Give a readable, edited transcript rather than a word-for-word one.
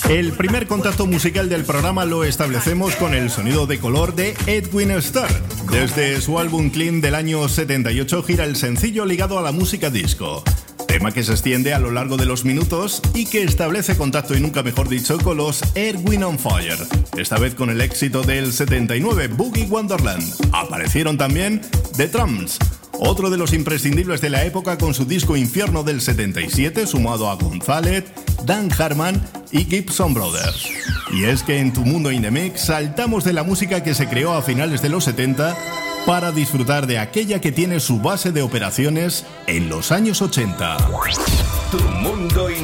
El primer contacto musical del programa lo establecemos con el sonido de color de Edwin Starr. Desde su álbum Clean del año 78 gira el sencillo ligado a la música disco. Tema que se extiende a lo largo de los minutos y que establece contacto, y nunca mejor dicho, con los Earth, Wind & Fire. Esta vez con el éxito del 79, Boogie Wonderland. Aparecieron también The Trams, otro de los imprescindibles de la época, con su disco Infierno del 77, sumado a González, Dan Harman y Gibson Brothers. Y es que en Tu Mundo in the Mix saltamos de la música que se creó a finales de los 70 para disfrutar de aquella que tiene su base de operaciones en los años 80. Tu Mundo